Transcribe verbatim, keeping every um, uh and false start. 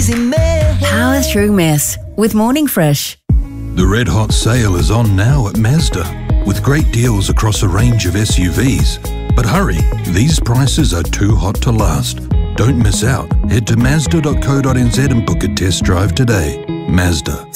easy mess. Power through mess with Morning Fresh. The red hot sale is on now at Mazda, with great deals across a range of S U Vs. But hurry, these prices are too hot to last. Don't miss out. Head to mazda dot co dot n z and book a test drive today. Mazda,